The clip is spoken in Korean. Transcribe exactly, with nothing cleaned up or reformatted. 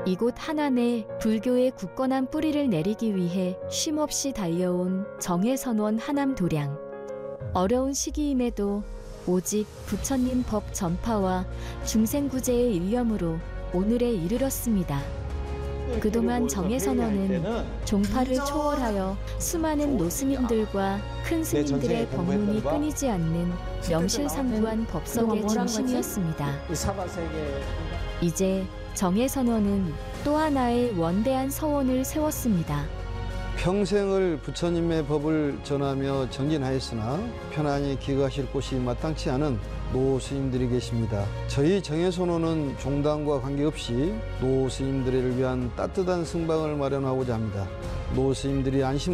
이곳 한안에 불교의 굳건한 뿌리를 내리기 위해 쉼없이 달려온 정해선원 하남도량. 어려운 시기임에도 오직 부처님 법 전파와 중생구제의 일념으로 오늘에 이르렀습니다. 그동안 정해선원은 종파를 초월하여 수많은 노스님들과 큰 스님들의 법문이 끊이지 않는 명실상부한 법석의 중심이었습니다. 이제 정해선원은 또 하나의 원대한 서원을 세웠습니다. 평생을 부처님의 법을 전하며 정진하였으나 편안히 기거하실 곳이 마땅치 않은 노스님들이 계십니다. 저희 정해선원은 종단과 관계없이 노스님들을 위한 따뜻한 승방을 마련하고자 합니다. 노스님들이 안심